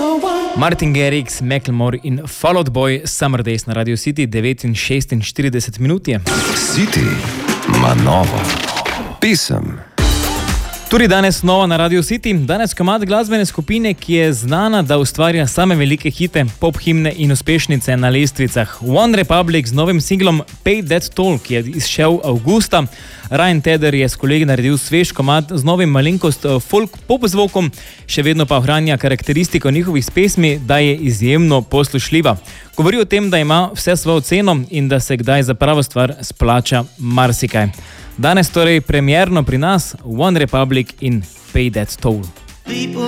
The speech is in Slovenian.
Martin Garrix, Macklemore in Fall Out Boy, Summer Days na Radio City, 9:46 minut je. City ima novo pesem. Tudi danes nova na Radio City, danes komad glasbene skupine, ki je znana, da ustvarja same velike hite, pop himne in uspešnice na lestvicah. One Republic z novim singlom Pay That Toll, ki je izšel avgusta. Ryan Tedder je s kolegi naredil svež komad z novim malenkost folk pop zvokom, še vedno pa ohranja karakteristiko njihovih pesmi, da je izjemno poslušljiva. Govori o tem, da ima vse svojo ceno in da se kdaj za pravo stvar splača marsikaj. Danes torej premierno pri nas One Republic in Pay That Toll.